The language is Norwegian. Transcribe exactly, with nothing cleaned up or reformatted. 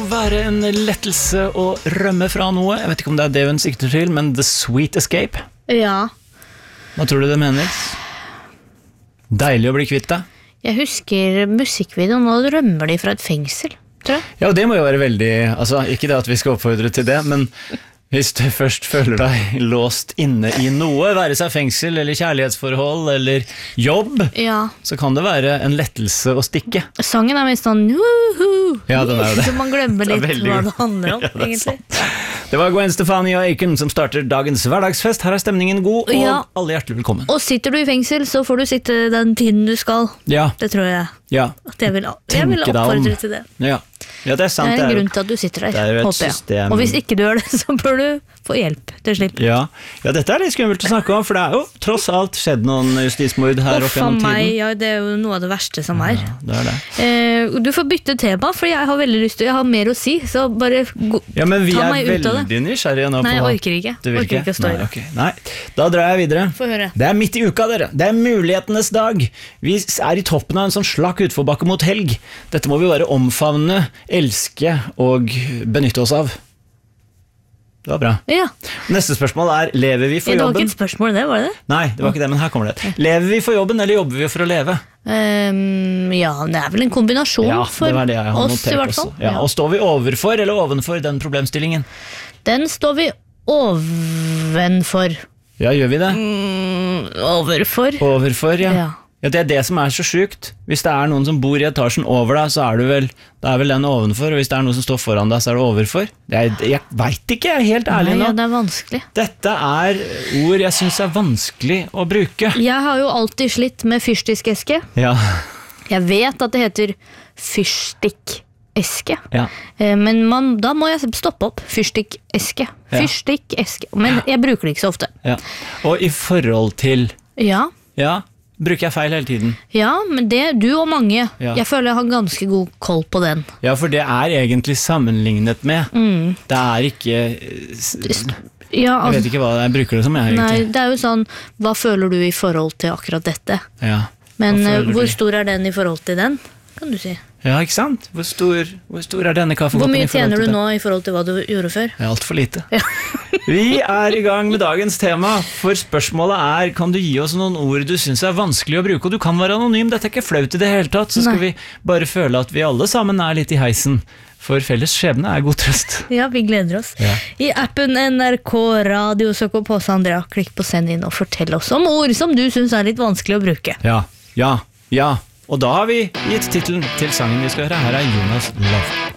være en lettelse å rømme fra noe. Jeg vet ikke om det er det hun sikter til, men The Sweet Escape. Ja. Hva tror du det mener? Deilig å bli kvitt det. Jeg husker musikkvideoen, nå rømmer de fra et fengsel, tror jeg. Ja, og det må jo være veldig, altså ikke det at vi skal oppfordre til det, men hvis du først føler deg låst inne i noe, være seg fengsel eller kjærlighetsforhold eller jobb, Ja. så kan det være en lettelse å stikke. Sangen er mest sånn woohoo, Ja, den er jo det. så man glemmer Det er litt veldig hva god. det handler om, Ja, det er egentlig. sant. Det var Gwen Stefani og Aiken som starter dagens hverdagsfest. Her er stemningen god, og Ja. alle hjertelig velkommen. Og sitter du i fengsel, så får du sitte den tiden du skal. Ja, Det tror jeg. ja, At jeg vil, jeg vil Tenke deg om. oppfordre til det. ja. Ja, det er sant. Det er en det er jo- grunn til at du sitter der, det er jo et håper jeg. system- Og hvis ikke du gjør det, så bør du få hjelp til slipp. Ja. ja, dette er litt skummelt å snakke om, for det er jo tross alt skjedd noen justismord her Og opp for gjennom meg, tiden. ja, det er jo noe av det verste som er. Ja, det er det. Eh, du får bytte tema, for jeg har veldig lyst til, jeg har mer å si, så bare gå, Ja, men vi ta er meg ut av det. veldig nysgjerrige nå Nei, jeg på... orker ikke. Du vil Orker ikke å stå i Nei, det. ok. Nei, da drar jeg videre. Få høre. Det er midt i uka, dere. Det er mulighetenes dag. Vi er i toppen av en sånn slakk utforbakke mot helg. Dette må vi bare omfavne, elske og benytte oss av. Det var bra. Ja, Neste spørsmål er, lever vi for det var jobben? ikke et spørsmål det, var det det? Nei, det var ikke det, men her kommer det. Lever vi for jobben, eller jobber vi for å leve? Ehm, ja, det er vel en kombinasjon Ja, for det var det jeg har oss notert i hvert fall. også. Ja, og står vi overfor eller ovenfor den problemstillingen? Den står vi ovenfor. Ja, gjør vi det? Mm, overfor. Overfor, ja. Ja. Ja, det er det som er så sjukt. Hvis det er noen som bor i etasjen over deg, så er du vel, det er vel den ovenfor, og hvis det er noen som står foran deg, så er det overfor. Jeg, jeg vet ikke, jeg er helt ærlig Nei, nå. ja, det er vanskelig. Dette er ord jeg synes er vanskelig å bruke. Jeg har jo alltid slitt med fyrstikkeske. Ja, Jeg vet at det heter fyrstikkeske. ja. Eh, Men man, da må jeg stoppe opp. Fyrstikkeske. Ja. Fyrstikkeske. Men jeg bruker det ikke så ofte. ja. Og i forhold til, Ja, ja, bruker jeg feil hele tiden. ja men det, du og mange. Ja. Jeg føler jeg har ganske god koll på den. Ja, for det er egentlig sammenlignet med. Mm. Det er ikke, jeg Ja, altså, vet ikke hva jeg bruker det som jeg nei, egentlig. det er jo sånn, hva føler du i forhold til akkurat dette? Ja. Men Hva eh, føler hvor du? stor er den i forhold til den, kan du si? Ja, ikke sant? Hvor stor, hvor stor er denne kaffekoppen Hvor mye i forhold tjener til du det? nå i forhold til hva du gjorde før? Ja, alt for lite. Vi er i gang med dagens tema, for spørsmålet er, kan du gi oss noen ord du synes er vanskelig å bruke, og du kan være anonym, dette er ikke flaut i det hele tatt, så skal Nei. vi bare føle at vi alle sammen er litt i heisen, for felles skjebne er god trøst. Ja, vi gleder oss. Ja. I appen N R K Radio, søk opp Åse Andrea, klikk på send inn og fortell oss om ord som du synes er litt vanskelig å bruke. Ja, ja, ja, og da har vi gitt titelen til sangen vi skal høre, her er Jonas Love.